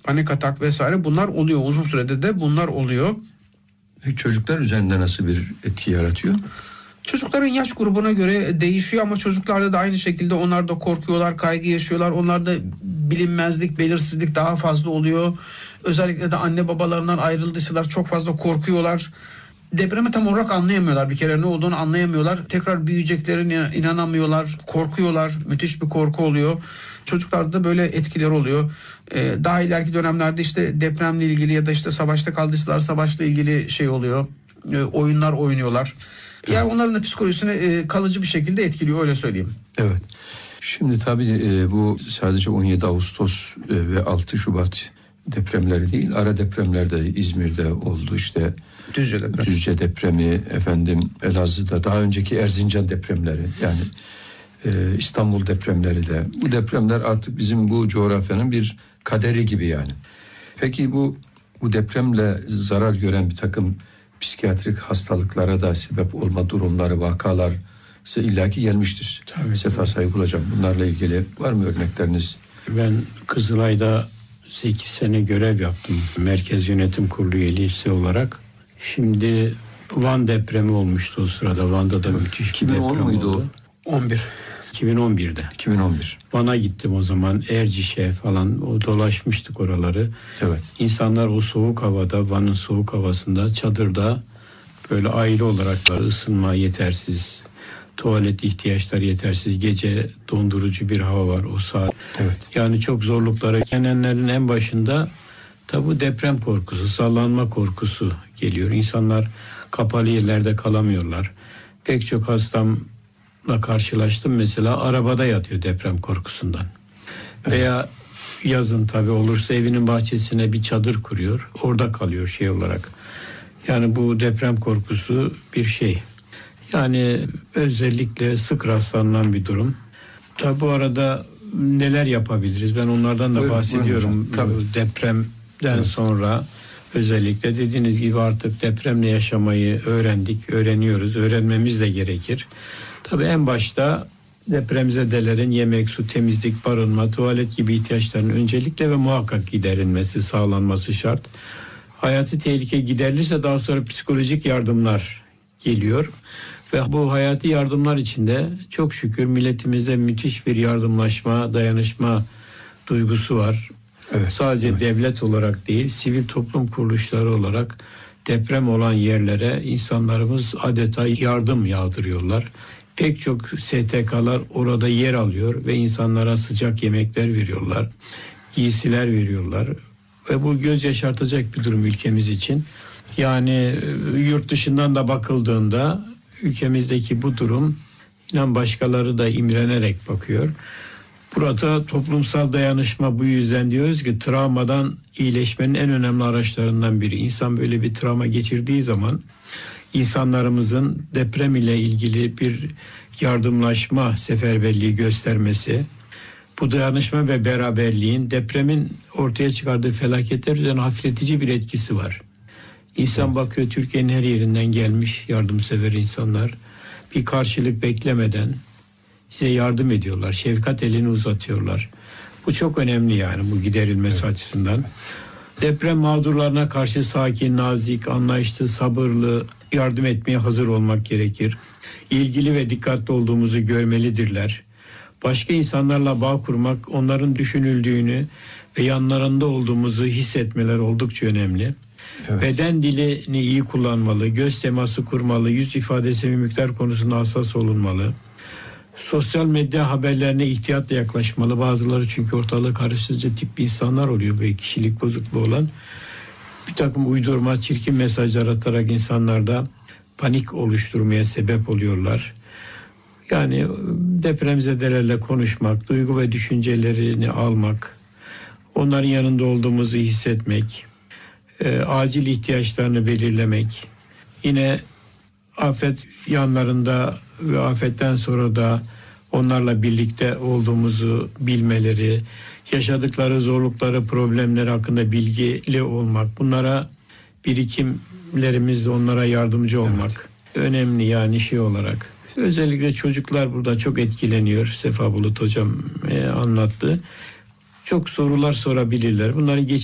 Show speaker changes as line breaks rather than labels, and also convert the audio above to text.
panik atak vesaire, bunlar oluyor. Uzun sürede de bunlar oluyor.
Çocuklar üzerinde nasıl bir etki yaratıyor?
Çocukların yaş grubuna göre değişiyor ama çocuklarda da aynı şekilde onlar da korkuyorlar, kaygı yaşıyorlar. Onlarda bilinmezlik, belirsizlik daha fazla oluyor. Özellikle de anne babalarından ayrıldıysalar çok fazla korkuyorlar. Depremi tam olarak anlayamıyorlar. Bir kere ne olduğunu anlayamıyorlar. Tekrar büyüyeceklerine inanamıyorlar, korkuyorlar. Müthiş bir korku oluyor. Çocuklarda böyle etkiler oluyor. Daha ileriki dönemlerde işte depremle ilgili ya da işte savaşta kaldıysalar savaşla ilgili şey oluyor. Oyunlar oynuyorlar. Yani onların da psikolojisini kalıcı bir şekilde etkiliyor, öyle söyleyeyim.
Evet. Şimdi tabii bu sadece 17 Ağustos ve 6 Şubat depremleri değil, ara depremler de İzmir'de oldu, işte Düzce depremi, Elazığ'da, daha önceki Erzincan depremleri, yani İstanbul depremleri de. Bu depremler artık bizim bu coğrafyanın bir kaderi gibi yani. Peki bu depremle zarar gören bir takım psikiyatrik hastalıklara da sebep olma durumları, vakalar illaki gelmiştir.
Tabii,
Sefa Sayık Hocam, bunlarla ilgili var mı örnekleriniz?
Ben Kızılay'da 8 sene görev yaptım. Merkez Yönetim Kurulu üyesi olarak. Şimdi Van depremi olmuştu o sırada. Van'da da müthiş bir deprem
muydu
oldu. 2011'de.
2011.
Van'a gittim o zaman. Erciş'e falan dolaşmıştık oraları.
Evet.
İnsanlar o soğuk havada, Van'ın soğuk havasında çadırda böyle aile olarak ısınma yetersiz, tuvalet ihtiyaçları yetersiz, gece dondurucu bir hava var o saat.
Evet.
Yani çok zorluklara gelenlerin en başında tabi deprem korkusu, sallanma korkusu geliyor. İnsanlar kapalı yerlerde kalamıyorlar. Pek çok hastamla karşılaştım mesela, arabada yatıyor deprem korkusundan. Evet. Veya yazın tabi olursa evinin bahçesine bir çadır kuruyor, orada kalıyor şey olarak. Yani bu deprem korkusu bir şey. Yani özellikle sık rastlanan bir durum. Tabi bu arada neler yapabiliriz? Ben onlardan da bahsediyorum. Depremden sonra özellikle dediğiniz gibi artık depremle yaşamayı öğreniyoruz. Öğrenmemiz de gerekir. Tabi en başta depremzedelerin yemek, su, temizlik, barınma, tuvalet gibi ihtiyaçlarının öncelikle ve muhakkak giderilmesi, sağlanması şart. Hayati tehlike giderilirse daha sonra psikolojik yardımlar geliyor. Ve bu hayati yardımlar içinde çok şükür milletimizde müthiş bir yardımlaşma, dayanışma duygusu var.
Evet,
Sadece devlet olarak değil, sivil toplum kuruluşları olarak deprem olan yerlere insanlarımız adeta yardım yağdırıyorlar. Pek çok STK'lar orada yer alıyor ve insanlara sıcak yemekler veriyorlar, giysiler veriyorlar. Ve bu göz yaşartacak bir durum ülkemiz için. Yani yurt dışından da bakıldığında ülkemizdeki bu durum, inan başkaları da imrenerek bakıyor. Burada toplumsal dayanışma, bu yüzden diyoruz ki travmadan iyileşmenin en önemli araçlarından biri. İnsan böyle bir travma geçirdiği zaman insanlarımızın deprem ile ilgili bir yardımlaşma seferberliği göstermesi, bu dayanışma ve beraberliğin depremin ortaya çıkardığı felaketler üzerine hafifletici bir etkisi var. İnsan bakıyor, Türkiye'nin her yerinden gelmiş yardımsever insanlar. Bir karşılık beklemeden size yardım ediyorlar. Şefkat elini uzatıyorlar. Bu çok önemli yani bu giderilmesi açısından. Deprem mağdurlarına karşı sakin, nazik, anlayışlı, sabırlı yardım etmeye hazır olmak gerekir. İlgili ve dikkatli olduğumuzu görmelidirler. Başka insanlarla bağ kurmak, onların düşünüldüğünü ve yanlarında olduğumuzu hissetmeler oldukça önemli. Evet. Beden dilini iyi kullanmalı, göz teması kurmalı, yüz ifadesi, mimikler konusunda hassas olunmalı. Sosyal medya haberlerine ihtiyatla yaklaşmalı. Bazıları çünkü ortalığı karıştırıcı tip insanlar oluyor, böyle kişilik bozukluğu olan. Bir takım uydurma, çirkin mesajlar atarak insanlarda panik oluşturmaya sebep oluyorlar. Yani depremzedelerle konuşmak, duygu ve düşüncelerini almak, onların yanında olduğumuzu hissetmek, acil ihtiyaçlarını belirlemek, yine afet yanlarında ve afetten sonra da onlarla birlikte olduğumuzu bilmeleri, yaşadıkları zorlukları, problemleri hakkında bilgili olmak, bunlara birikimlerimizle onlara yardımcı olmak önemli yani şey olarak. Özellikle çocuklar burada çok etkileniyor. Sefa Bulut Hocam anlattı. Çok sorular sorabilirler. Bunları